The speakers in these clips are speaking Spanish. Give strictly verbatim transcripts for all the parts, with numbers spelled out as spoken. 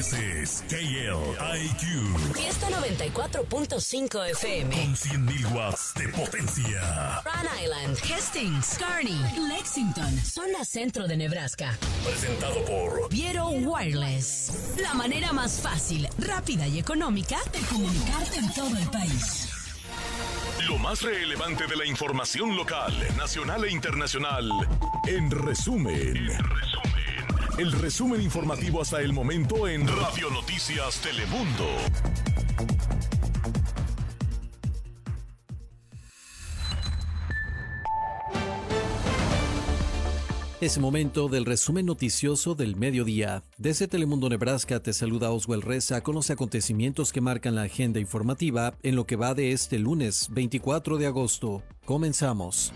Ese es K L I Q. Fiesta noventa y cuatro punto cinco F M. Con cien mil watts de potencia. Rhode Island, Hastings, Kearney, Lexington, zona centro de Nebraska. Presentado por Viero Wireless. La manera más fácil, rápida y económica de comunicarte en todo el país. Lo más relevante de la información local, nacional e internacional. En resumen. En resumen. El resumen informativo hasta el momento en Radio Noticias Telemundo. Es momento del resumen noticioso del mediodía. Desde Telemundo Nebraska te saluda Oswald Reza con los acontecimientos que marcan la agenda informativa en lo que va de este lunes veinticuatro de agosto. Comenzamos.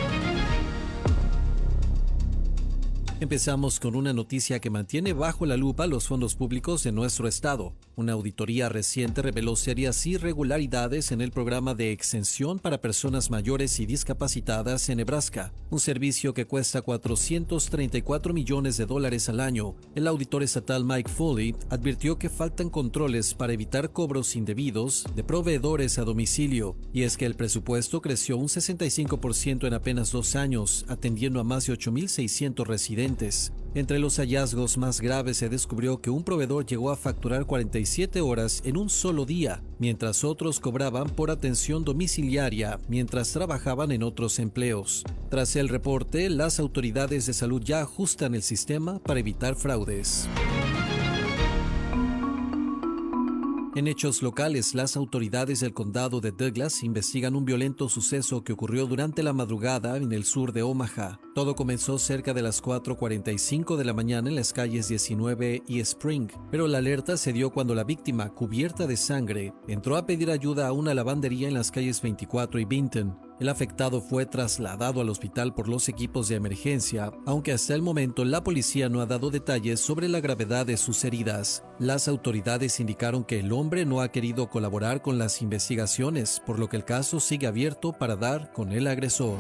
Empezamos con una noticia que mantiene bajo la lupa los fondos públicos de nuestro estado. Una auditoría reciente reveló serias irregularidades en el programa de exención para personas mayores y discapacitadas en Nebraska, un servicio que cuesta cuatrocientos treinta y cuatro millones de dólares al año. El auditor estatal Mike Foley advirtió que faltan controles para evitar cobros indebidos de proveedores a domicilio, y es que el presupuesto creció un sesenta y cinco por ciento en apenas dos años, atendiendo a más de ocho mil seiscientos residentes. Entre los hallazgos más graves se descubrió que un proveedor llegó a facturar cuarenta y siete horas en un solo día, mientras otros cobraban por atención domiciliaria mientras trabajaban en otros empleos. Tras el reporte, las autoridades de salud ya ajustan el sistema para evitar fraudes. En hechos locales, las autoridades del condado de Douglas investigan un violento suceso que ocurrió durante la madrugada en el sur de Omaha. Todo comenzó cerca de las cuatro cuarenta y cinco de la mañana en las calles diecinueve y Spring, pero la alerta se dio cuando la víctima, cubierta de sangre, entró a pedir ayuda a una lavandería en las calles veinticuatro y Vinton. El afectado fue trasladado al hospital por los equipos de emergencia, aunque hasta el momento la policía no ha dado detalles sobre la gravedad de sus heridas. Las autoridades indicaron que el hombre no ha querido colaborar con las investigaciones, por lo que el caso sigue abierto para dar con el agresor.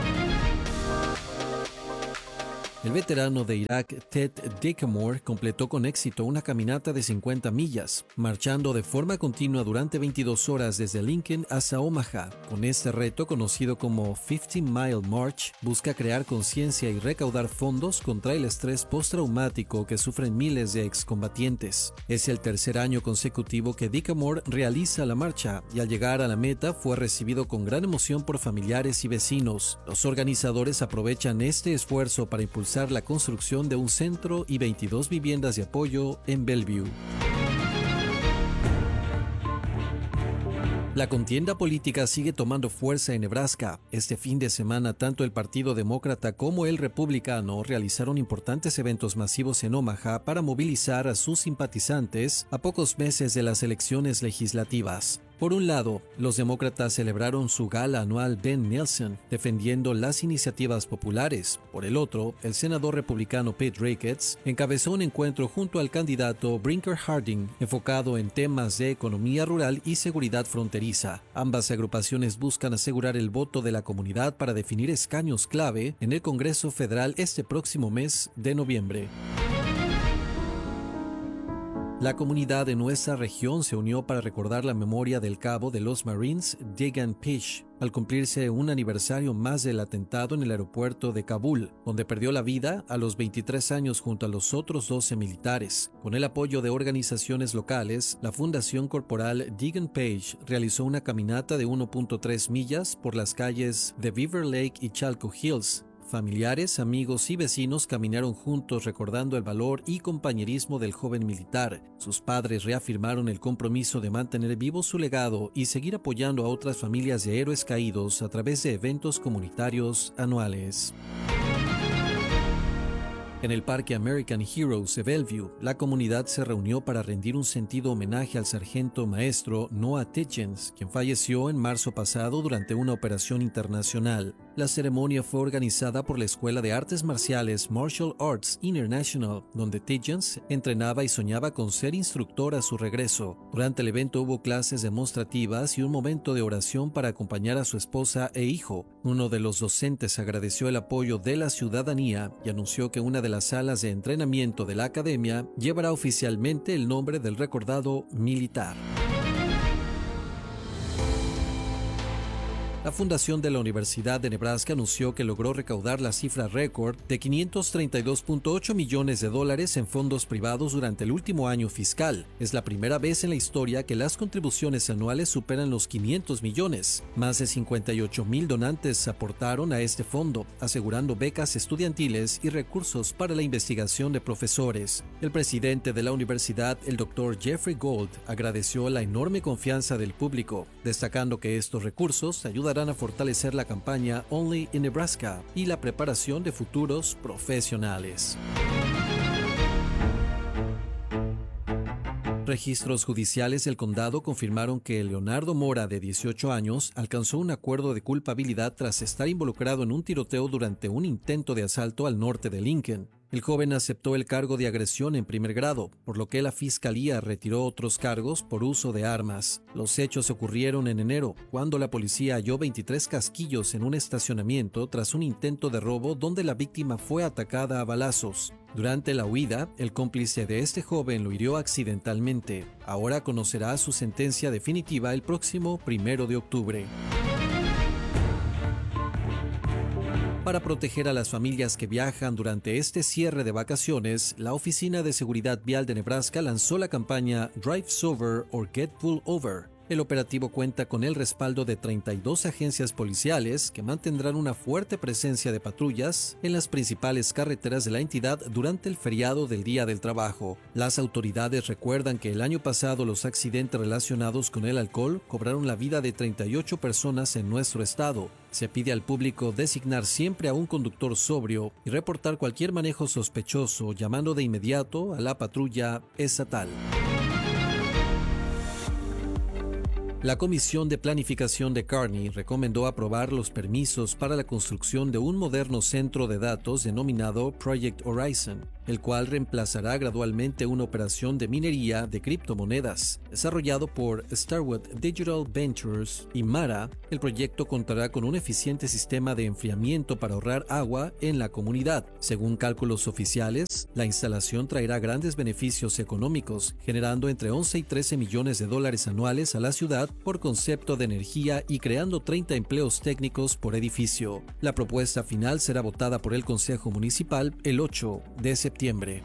El veterano de Irak, Ted Dickamore, completó con éxito una caminata de cincuenta millas, marchando de forma continua durante veintidós horas desde Lincoln hasta Omaha. Con este reto, conocido como fifty mile March, busca crear conciencia y recaudar fondos contra el estrés postraumático que sufren miles de excombatientes. Es el tercer año consecutivo que Dickamore realiza la marcha, y al llegar a la meta fue recibido con gran emoción por familiares y vecinos. Los organizadores aprovechan este esfuerzo para impulsar la construcción de un centro y veintidós viviendas de apoyo en Bellevue. La contienda política sigue tomando fuerza en Nebraska. Este fin de semana, tanto el Partido Demócrata como el Republicano realizaron importantes eventos masivos en Omaha para movilizar a sus simpatizantes a pocos meses de las elecciones legislativas. Por un lado, los demócratas celebraron su gala anual Ben Nelson, defendiendo las iniciativas populares. Por el otro, el senador republicano Pete Ricketts encabezó un encuentro junto al candidato Brinker Harding, enfocado en temas de economía rural y seguridad fronteriza. Ambas agrupaciones buscan asegurar el voto de la comunidad para definir escaños clave en el Congreso Federal este próximo mes de noviembre. La comunidad de nuestra región se unió para recordar la memoria del cabo de los Marines, Degan Pish, al cumplirse un aniversario más del atentado en el aeropuerto de Kabul, donde perdió la vida a los veintitrés años junto a los otros doce militares. Con el apoyo de organizaciones locales, la Fundación Corporal Degan Page realizó una caminata de uno punto tres millas por las calles de Beaver Lake y Chalco Hills. Familiares, amigos y vecinos caminaron juntos recordando el valor y compañerismo del joven militar. Sus padres reafirmaron el compromiso de mantener vivo su legado y seguir apoyando a otras familias de héroes caídos a través de eventos comunitarios anuales. En el Parque American Heroes de Bellevue, la comunidad se reunió para rendir un sentido homenaje al sargento maestro Noah Tidgens, quien falleció en marzo pasado durante una operación internacional. La ceremonia fue organizada por la Escuela de Artes Marciales Martial Arts International, donde Tidjens entrenaba y soñaba con ser instructor a su regreso. Durante el evento hubo clases demostrativas y un momento de oración para acompañar a su esposa e hijo. Uno de los docentes agradeció el apoyo de la ciudadanía y anunció que una de las salas de entrenamiento de la academia llevará oficialmente el nombre del recordado militar. La fundación de la Universidad de Nebraska anunció que logró recaudar la cifra récord de quinientos treinta y dos punto ocho millones de dólares en fondos privados durante el último año fiscal. Es la primera vez en la historia que las contribuciones anuales superan los quinientos millones. Más de cincuenta y ocho mil donantes aportaron a este fondo, asegurando becas estudiantiles y recursos para la investigación de profesores. El presidente de la universidad, el doctor Jeffrey Gold, agradeció la enorme confianza del público, destacando que estos recursos ayudarán a fortalecer la campaña Only in Nebraska y la preparación de futuros profesionales. Registros judiciales del condado confirmaron que Leonardo Mora, de dieciocho años, alcanzó un acuerdo de culpabilidad tras estar involucrado en un tiroteo durante un intento de asalto al norte de Lincoln. El joven aceptó el cargo de agresión en primer grado, por lo que la fiscalía retiró otros cargos por uso de armas. Los hechos ocurrieron en enero, cuando la policía halló veintitrés casquillos en un estacionamiento tras un intento de robo donde la víctima fue atacada a balazos. Durante la huida, el cómplice de este joven lo hirió accidentalmente. Ahora conocerá su sentencia definitiva el próximo primero de octubre. Para proteger a las familias que viajan durante este cierre de vacaciones, la Oficina de Seguridad Vial de Nebraska lanzó la campaña Drive Sober or Get Pulled Over. El operativo cuenta con el respaldo de treinta y dos agencias policiales que mantendrán una fuerte presencia de patrullas en las principales carreteras de la entidad durante el feriado del Día del Trabajo. Las autoridades recuerdan que el año pasado los accidentes relacionados con el alcohol cobraron la vida de treinta y ocho personas en nuestro estado. Se pide al público designar siempre a un conductor sobrio y reportar cualquier manejo sospechoso llamando de inmediato a la patrulla estatal. La Comisión de Planificación de Kearney recomendó aprobar los permisos para la construcción de un moderno centro de datos denominado Project Horizon, el cual reemplazará gradualmente una operación de minería de criptomonedas. Desarrollado por Starwood Digital Ventures y Mara, el proyecto contará con un eficiente sistema de enfriamiento para ahorrar agua en la comunidad. Según cálculos oficiales, la instalación traerá grandes beneficios económicos, generando entre once y trece millones de dólares anuales a la ciudad por concepto de energía y creando treinta empleos técnicos por edificio. La propuesta final será votada por el Consejo Municipal el ocho de septiembre.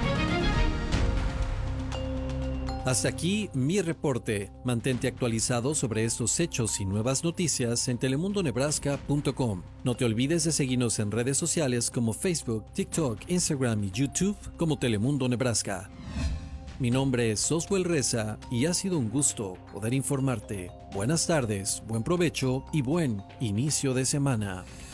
Hasta aquí mi reporte. Mantente actualizado sobre estos hechos y nuevas noticias en telemundo nebraska punto com. No te olvides de seguirnos en redes sociales como Facebook, TikTok, Instagram y YouTube como Telemundo Nebraska. Mi nombre es Oswell Reza y ha sido un gusto poder informarte. Buenas tardes, buen provecho y buen inicio de semana.